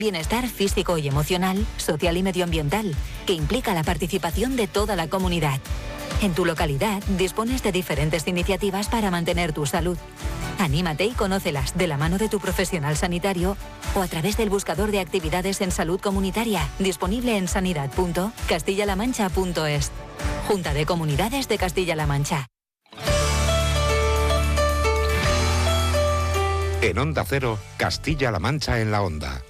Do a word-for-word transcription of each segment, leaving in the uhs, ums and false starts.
Bienestar físico y emocional, social y medioambiental, que implica la participación de toda la comunidad. En tu localidad dispones de diferentes iniciativas para mantener tu salud. Anímate y conócelas de la mano de tu profesional sanitario o a través del buscador de actividades en salud comunitaria, disponible en sanidad punto castilla la mancha punto es. Junta de Comunidades de Castilla-La Mancha. En Onda Cero, Castilla-La Mancha en la Onda.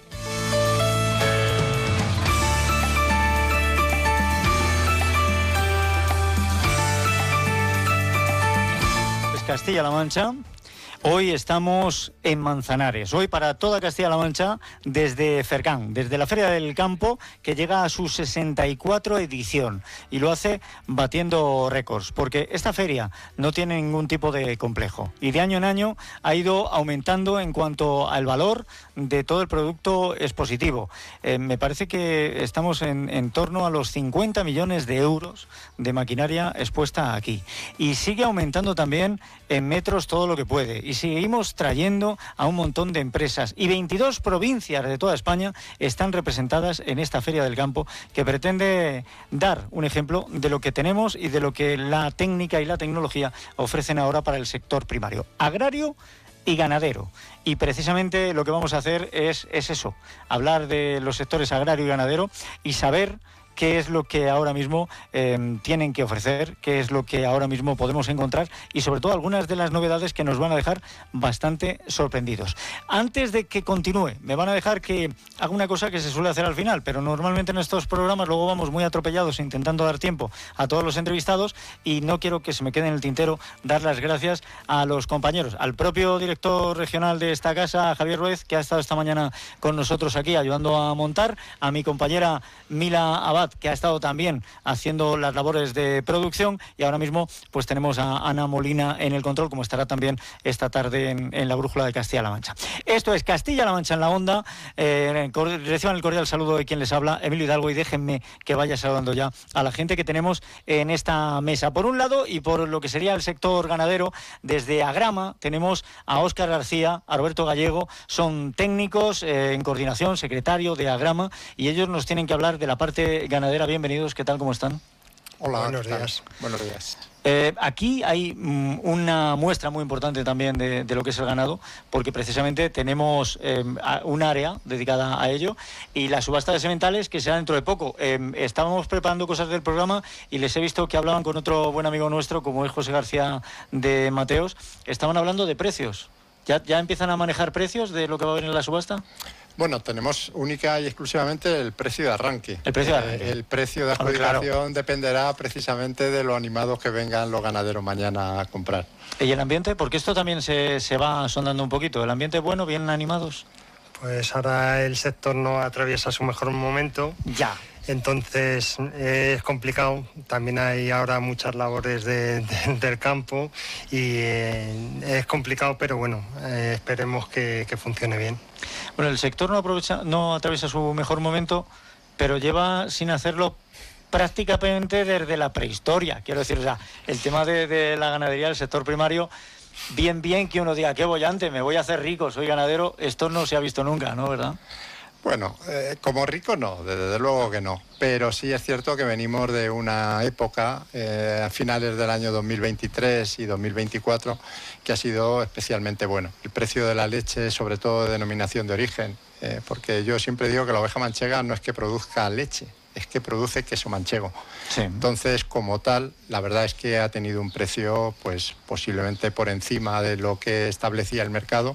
Castilla-La Mancha. Hoy estamos en Manzanares, hoy para toda Castilla-La Mancha, desde Cercán, desde la Feria del Campo, que llega a su sesenta y cuatro edición, y lo hace batiendo récords, porque esta feria no tiene ningún tipo de complejo, y de año en año ha ido aumentando en cuanto al valor de todo el producto expositivo. Eh, me parece que estamos en, en torno a los cincuenta millones de euros de maquinaria expuesta aquí, y sigue aumentando también en metros todo lo que puede. Y seguimos trayendo a un montón de empresas, y veintidós provincias de toda España están representadas en esta Feria del Campo, que pretende dar un ejemplo de lo que tenemos y de lo que la técnica y la tecnología ofrecen ahora para el sector primario, agrario y ganadero. Y precisamente lo que vamos a hacer es, es eso, hablar de los sectores agrario y ganadero y saber qué es lo que ahora mismo eh, tienen que ofrecer, qué es lo que ahora mismo podemos encontrar y sobre todo algunas de las novedades que nos van a dejar bastante sorprendidos. Antes de que continúe, me van a dejar que haga una cosa que se suele hacer al final, pero normalmente en estos programas luego vamos muy atropellados intentando dar tiempo a todos los entrevistados, y no quiero que se me quede en el tintero dar las gracias a los compañeros, al propio director regional de esta casa, Javier Ruiz, que ha estado esta mañana con nosotros aquí ayudando a montar, a mi compañera Mila Abad, que ha estado también haciendo las labores de producción, y ahora mismo pues tenemos a Ana Molina en el control, como estará también esta tarde en, en la brújula de Castilla-La Mancha. Esto es Castilla-La Mancha en la Onda. Eh, reciban el cordial saludo de quien les habla, Emilio Hidalgo, y déjenme que vaya saludando ya a la gente que tenemos en esta mesa. Por un lado, y por lo que sería el sector ganadero, desde Agrama tenemos a Óscar García, a Roberto Gallego, son técnicos eh, en coordinación, secretario de Agrama, y ellos nos tienen que hablar de la parte ganadera. Bienvenidos, ¿qué tal? ¿Cómo están? Hola, buenos días. Buenos días. Eh, aquí hay mm, una muestra muy importante también de, de lo que es el ganado, porque precisamente tenemos eh, un área dedicada a ello, y la subasta de sementales que será dentro de poco. Eh, estábamos preparando cosas del programa y les he visto que hablaban con otro buen amigo nuestro, como es José García de Mateos. Estaban hablando de precios. ¿Ya, ya empiezan a manejar precios de lo que va a haber en la subasta? Bueno, tenemos única y exclusivamente el precio de arranque. El precio de arranque. Eh, el precio de adjudicación claro. dependerá precisamente de lo animados que vengan los ganaderos mañana a comprar. ¿Y el ambiente? Porque esto también se, se va sondando un poquito. ¿El ambiente es bueno, bien animados? Pues ahora el sector no atraviesa su mejor momento. Ya. Entonces eh, es complicado, también hay ahora muchas labores de, de, del campo, y eh, es complicado, pero bueno, eh, esperemos que, que funcione bien. Bueno, el sector no, aprovecha, no atraviesa su mejor momento, pero lleva sin hacerlo prácticamente desde la prehistoria. Quiero decir, o sea, el tema de, de la ganadería, el sector primario, bien, bien que uno diga, qué bollante, me voy a hacer rico, soy ganadero, esto no se ha visto nunca, ¿no? ¿Verdad? Bueno, eh, como rico no, desde luego que no, pero sí es cierto que venimos de una época eh, a finales del año dos mil veintitrés y dos mil veinticuatro que ha sido especialmente bueno. El precio de la leche, sobre todo de denominación de origen, eh, porque yo siempre digo que la oveja manchega no es que produzca leche, es que produce queso manchego. Sí. Entonces, como tal, la verdad es que ha tenido un precio pues posiblemente por encima de lo que establecía el mercado.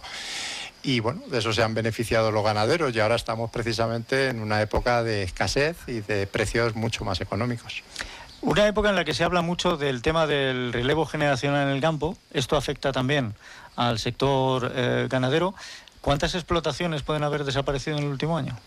Y bueno, de eso se han beneficiado los ganaderos, y ahora estamos precisamente en una época de escasez y de precios mucho más económicos. Una época en la que se habla mucho del tema del relevo generacional en el campo. Esto afecta también al sector eh, ganadero. ¿Cuántas explotaciones pueden haber desaparecido en el último año?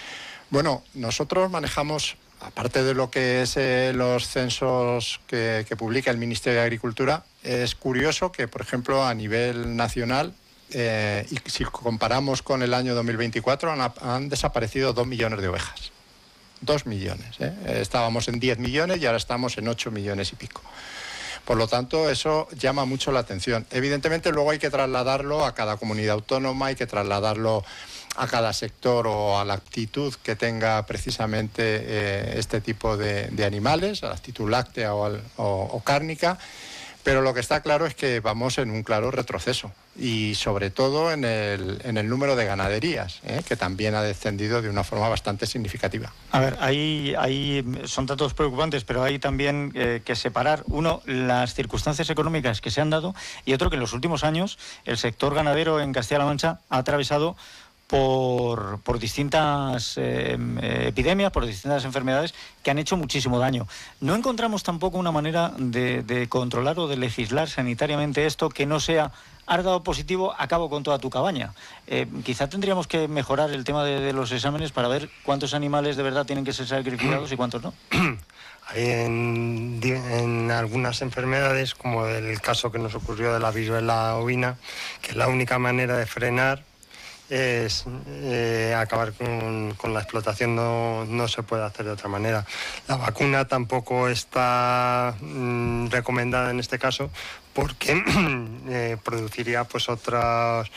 Bueno, nosotros manejamos, aparte de lo que es eh, los censos que, que publica el Ministerio de Agricultura, es curioso que, por ejemplo, a nivel nacional, Eh, y si comparamos con el año dos mil veinticuatro, han, han desaparecido dos millones de ovejas. Dos millones. ¿eh? Estábamos en diez millones y ahora estamos en ocho millones y pico. Por lo tanto, eso llama mucho la atención. Evidentemente, luego hay que trasladarlo a cada comunidad autónoma, hay que trasladarlo a cada sector o a la aptitud que tenga precisamente eh, este tipo de, de animales, a la aptitud láctea o, al, o, o cárnica. Pero lo que está claro es que vamos en un claro retroceso y sobre todo en el, en el número de ganaderías, ¿eh? que también ha descendido de una forma bastante significativa. A ver, ahí, ahí son datos preocupantes, pero hay también eh, que separar, uno, las circunstancias económicas que se han dado y otro, que en los últimos años el sector ganadero en Castilla-La Mancha ha atravesado Por, por distintas eh, epidemias, por distintas enfermedades que han hecho muchísimo daño. No encontramos tampoco una manera de, de controlar o de legislar sanitariamente esto que no sea, has dado positivo, acabo con toda tu cabaña. Eh, quizá tendríamos que mejorar el tema de, de los exámenes para ver cuántos animales de verdad tienen que ser sacrificados y cuántos no. Hay en, en algunas enfermedades, como el caso que nos ocurrió de la viruela ovina, que la única manera de frenar es eh, acabar con, con la explotación, no, no se puede hacer de otra manera. La vacuna tampoco está mm, recomendada en este caso porque eh, produciría pues otras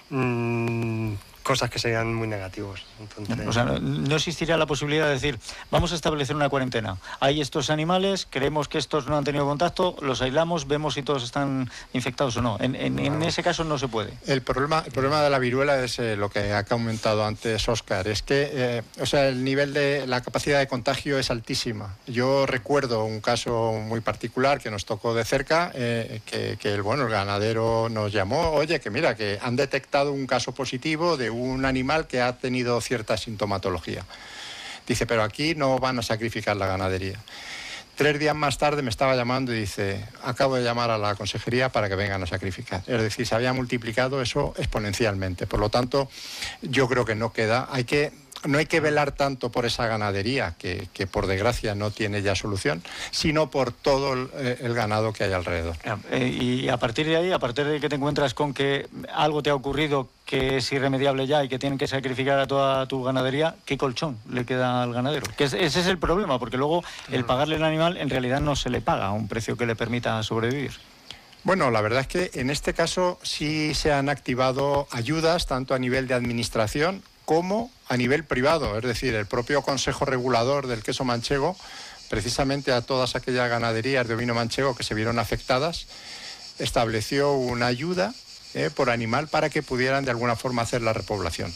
mm, cosas que serían muy negativos. Entonces... O sea, no, no existiría la posibilidad de decir, vamos a establecer una cuarentena. Hay estos animales, creemos que estos no han tenido contacto, los aislamos, vemos si todos están infectados o no. En, en, en ese caso no se puede. El problema, el problema de la viruela es eh, lo que ha comentado antes Óscar, es que eh, o sea, el nivel de la capacidad de contagio es altísima. Yo recuerdo un caso muy particular que nos tocó de cerca, eh, que, que el, bueno, el ganadero nos llamó, oye, que mira, que han detectado un caso positivo de un animal que ha tenido cierta sintomatología. Dice, pero aquí no van a sacrificar la ganadería. Tres días más tarde me estaba llamando y dice, acabo de llamar a la consejería para que vengan a sacrificar. Es decir, se había multiplicado eso exponencialmente. Por lo tanto, yo creo que no queda. Hay que, no hay que velar tanto por esa ganadería, que, que por desgracia no tiene ya solución, sino por todo el, el ganado que hay alrededor. Eh, y a partir de ahí, a partir de que te encuentras con que algo te ha ocurrido que es irremediable ya y que tienen que sacrificar a toda tu ganadería, ¿qué colchón le queda al ganadero? Que ese es el problema, porque luego el pagarle al animal en realidad no se le paga a un precio que le permita sobrevivir. Bueno, la verdad es que en este caso sí se han activado ayudas, tanto a nivel de administración como a nivel privado. Es decir, el propio Consejo Regulador del Queso Manchego, precisamente a todas aquellas ganaderías de ovino manchego que se vieron afectadas, estableció una ayuda Eh, por animal para que pudieran de alguna forma hacer la repoblación.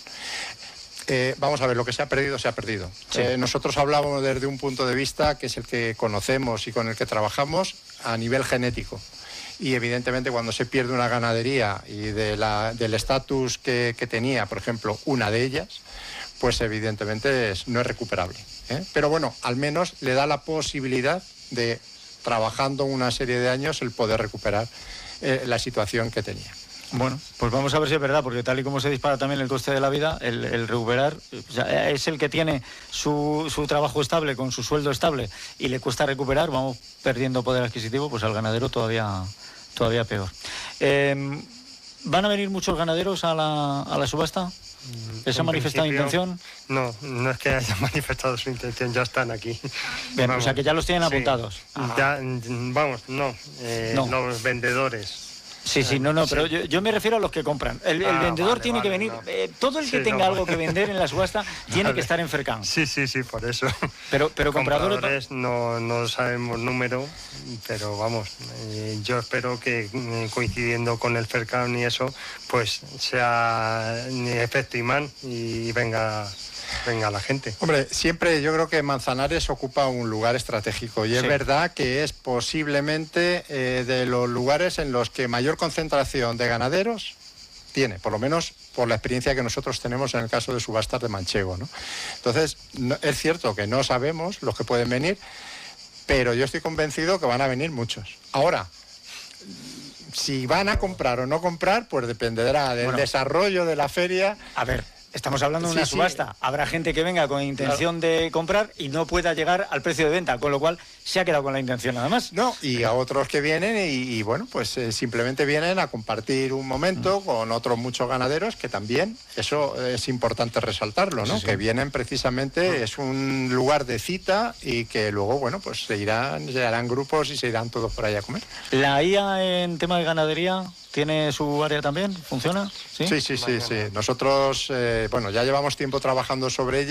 Eh, vamos a ver, lo que se ha perdido, se ha perdido. Sí. Eh, nosotros hablamos desde un punto de vista que es el que conocemos y con el que trabajamos a nivel genético. Y evidentemente cuando se pierde una ganadería y de la, del estatus que, que tenía, por ejemplo, una de ellas, pues evidentemente es, no es recuperable. ¿eh? Pero bueno, al menos le da la posibilidad de, trabajando una serie de años, el poder recuperar eh, la situación que tenía. Bueno, pues vamos a ver si es verdad, porque tal y como se dispara también el coste de la vida, el, el recuperar, o sea, es el que tiene su, su trabajo estable, con su sueldo estable, y le cuesta recuperar, vamos perdiendo poder adquisitivo, pues al ganadero todavía, todavía peor. Eh, ¿Van a venir muchos ganaderos a la, a la subasta? ¿Les ha manifestado intención? No, no es que hayan manifestado su intención, ya están aquí. Bien, vamos. O sea que ya los tienen Sí. apuntados. Ya, vamos, no, eh, No. los vendedores. Sí, sí, no, no, Sí. pero yo, yo me refiero a los que compran. El, el Ah, vendedor vale, tiene vale, que venir, no. eh, todo el que Sí, tenga no. algo que vender en la subasta tiene Vale. que estar en Fercán. Sí, sí, sí, por eso. Pero, pero compradores... Compradores no, no sabemos número, pero vamos, eh, yo espero que eh, coincidiendo con el Fercán y eso, pues sea efecto imán y venga... venga la gente. Hombre, siempre yo creo que Manzanares ocupa un lugar estratégico y es Sí. verdad que es posiblemente eh, de los lugares en los que mayor concentración de ganaderos tiene, por lo menos por la experiencia que nosotros tenemos en el caso de subastas de manchego, ¿no? Entonces, no, es cierto que no sabemos los que pueden venir, pero yo estoy convencido que van a venir muchos. Ahora, si van a comprar o no comprar, pues dependerá del Bueno. desarrollo de la feria. A ver, Estamos hablando de una Sí, sí. subasta. Habrá gente que venga con intención de comprar y no pueda llegar al precio de venta, con lo cual se ha quedado con la intención nada más. No, y a otros que vienen y, y, bueno, pues eh, simplemente vienen a compartir un momento mm. con otros muchos ganaderos que también, eso es importante resaltarlo, ¿no? Sí, sí. Que vienen precisamente, mm. es un lugar de cita y que luego, bueno, pues se irán, se harán grupos y se irán todos por ahí a comer. ¿La I A en tema de ganadería tiene su área también? ¿Funciona? Sí, sí, sí, sí. sí. Nosotros, eh, bueno, ya llevamos tiempo trabajando sobre ella.